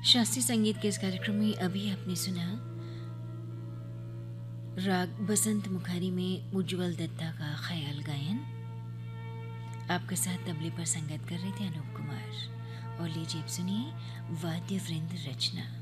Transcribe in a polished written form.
शास्त्रीय संगीत के इस कार्यक्रम में अभी आपने सुना राग बसंत मुखारी में उज्ज्वल दत्ता का ख्याल गायन। आपके साथ तबले पर संगत कर रहे थे अनूप कुमार। और लीजिए अब सुनिए वाद्य वृंद रचना।